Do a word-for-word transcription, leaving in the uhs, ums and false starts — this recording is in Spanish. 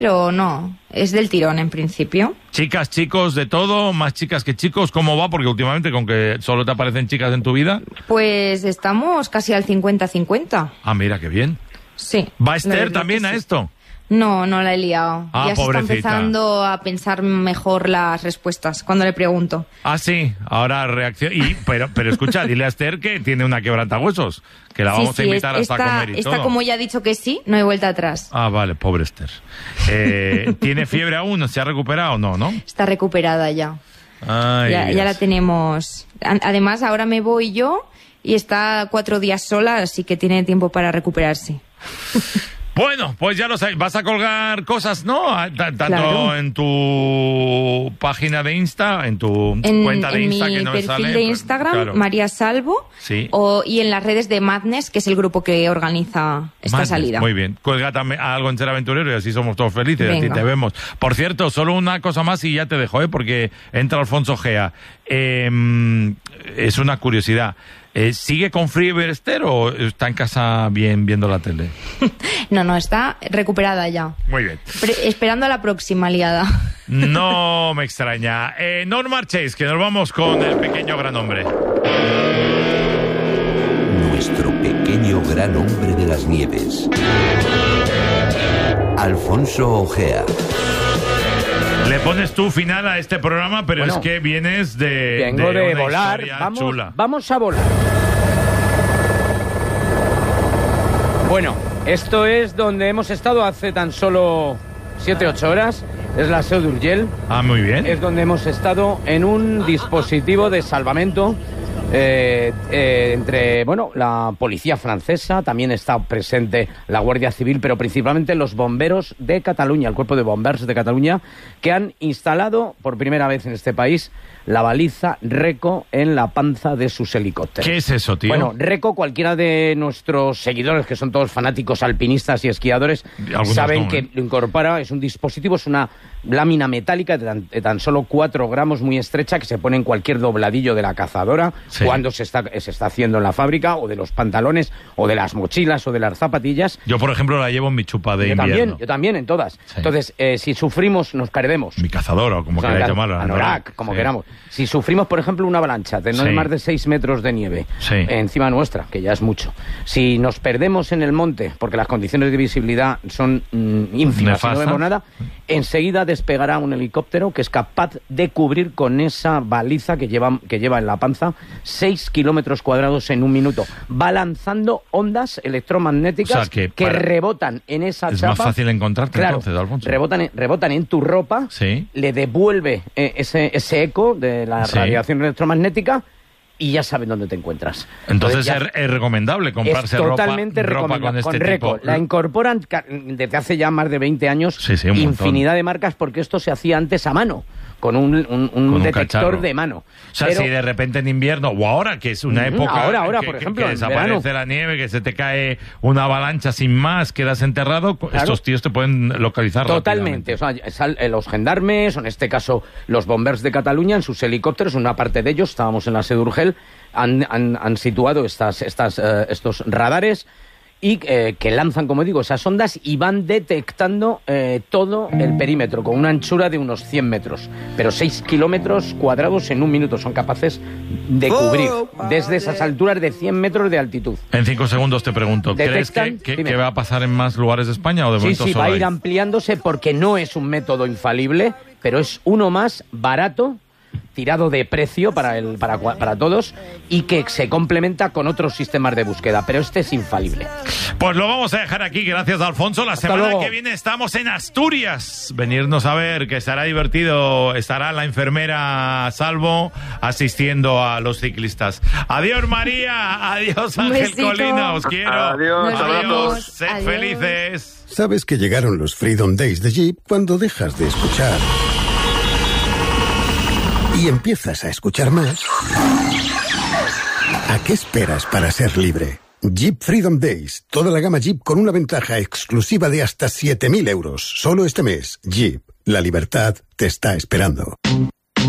pero no, es del tirón en principio. Chicas, chicos, de todo, más chicas que chicos, ¿cómo va? Porque últimamente con que solo te aparecen chicas en tu vida. Pues estamos casi al cincuenta cincuenta. Ah, mira, qué bien. Sí. ¿Va Esther también a esto? No, no la he liado. Ah, ya se pobrecita. está empezando a pensar mejor las respuestas cuando le pregunto. Ah, sí, ahora reacción. Y, pero, pero escucha, dile a Esther que tiene una quebrantahuesos, que la Sí, vamos sí, a invitar es- hasta está, a comer y está todo. como ya ha dicho que sí, no hay vuelta atrás. Ah, vale, pobre Esther. Eh, ¿Tiene fiebre aún? ¿Se ha recuperado? No, ¿no? Está recuperada ya. Ay, Ya, Dios. ya la tenemos. A- Además, ahora me voy yo y está cuatro días sola, así que tiene tiempo para recuperarse. Bueno, pues ya lo sabes, vas a colgar cosas, ¿no? T- Tanto Claro. en tu página de Insta, en tu En, cuenta de en Insta mi que no me perfil sale. de pues, Instagram, claro. María Salvo, Sí. o, y en las redes de Madness, que es el grupo que organiza esta Madness, salida. Muy bien. Cuelga también algo en Ser Aventurero y así somos todos felices. Y a ti Venga. te vemos. Por cierto, solo una cosa más y ya te dejo, ¿eh? Porque entra Alfonso Gea. Eh, es una curiosidad. Eh, ¿Sigue con fiebre Esther o está en casa bien viendo la tele? No, no, está recuperada ya. Muy bien. Pre- esperando a la próxima liada. No me extraña. Eh, no marchéis, que nos vamos con el pequeño gran hombre. Nuestro pequeño gran hombre de las nieves. Alfonso Ojea. Le pones tú final a este programa, pero Bueno, es que vienes de, Vengo de, una volar. historia Vamos, chula. vamos a volar. Bueno, esto es donde hemos estado hace tan solo siete ocho horas. Es la Seu d'Urgell. Ah, muy bien. Es donde hemos estado en un dispositivo de salvamento eh, eh, entre, bueno, la policía francesa, también está presente la Guardia Civil, pero principalmente los bomberos de Cataluña, el cuerpo de bombers de Cataluña, que han instalado por primera vez en este país la baliza Reco en la panza de sus helicópteros. ¿Qué es eso, tío? Bueno, Reco, cualquiera de nuestros seguidores, que son todos fanáticos alpinistas y esquiadores, Algunos saben no, que ¿eh? lo incorpora, es un dispositivo, es una lámina metálica de tan, de tan solo cuatro gramos, muy estrecha, que se pone en cualquier dobladillo de la cazadora, Sí. cuando se está, se está haciendo en la fábrica, o de los pantalones, o de las mochilas, o de las zapatillas. Yo, por ejemplo, la llevo en mi chupa de Yo invierno. también, yo también, en todas. Sí. Entonces, eh, si sufrimos, nos perdemos. Mi cazadora, o como O sea, queráis claro, llamarlo. anorak, como Sí. queramos. Si sufrimos, por ejemplo, una avalancha de no Sí. de más de seis metros de nieve Sí. eh, encima nuestra, que ya es mucho. Si nos perdemos en el monte, porque las condiciones de visibilidad son mm, ínfimas, y Nefastas. no vemos nada, enseguida despegará un helicóptero que es capaz de cubrir con esa baliza que lleva, que lleva en la panza seis kilómetros cuadrados en un minuto. Va lanzando ondas electromagnéticas O sea, que para- rebotan en esa Es chapa. más fácil encontrarte, Claro, entonces, Alfonso. rebotan, en- rebotan en tu ropa, Sí. le devuelve eh, ese, ese eco de la Sí. radiación electromagnética y ya saben dónde te encuentras. Entonces ya es, es recomendable comprarse es ropa, totalmente ropa recomendable. con este Con Reco. tipo. La incorporan ca- desde hace ya más de veinte años, Sí, sí, un montón. infinidad de marcas, porque esto se hacía antes a mano, con un, un- un Con un detector cacharro. de mano. O sea, Pero- si de repente en invierno, o ahora, que es una Ujú, época ahora, ahora, que, por que- ejemplo, que en desaparece verano. la nieve, que se te cae una avalancha sin más, quedas enterrado, Claro. estos tíos te pueden localizar Totalmente. rápidamente. O sea, sal- eh, los gendarmes, o en este caso los bombers de Cataluña, en sus helicópteros, una parte de ellos, estábamos en la Seu d'Urgell, han, han, han situado estas, estas, eh, estos radares y eh, que lanzan, como digo, esas ondas y van detectando eh, todo el perímetro con una anchura de unos cien metros. Pero seis kilómetros cuadrados en un minuto son capaces de cubrir desde esas alturas de cien metros de altitud. En cinco segundos te pregunto, ¿crees Detectan- que, que- dime. que va a pasar en más lugares de España o de Sí, momento sí, solo va a ir ahí? ampliándose porque no es un método infalible, pero es uno más barato, tirado de precio para, el, para, cua- para todos y que se complementa con otros sistemas de búsqueda, pero este es infalible. Pues lo vamos a dejar aquí, gracias Alfonso. La Hasta semana luego. que viene estamos en Asturias. Venirnos a ver, que estará divertido. Estará la enfermera Salvo asistiendo a los ciclistas. Adiós María, adiós Un Ángel besito. Colina, os quiero. Adiós, Nos adiós, vemos. sed Adiós. felices. Sabes que llegaron los Freedom Days de Jeep cuando dejas de escuchar y empiezas a escuchar más. ¿A qué esperas para ser libre? Jeep Freedom Days. Toda la gama Jeep con una ventaja exclusiva de hasta siete mil euros. Solo este mes. Jeep. La libertad te está esperando.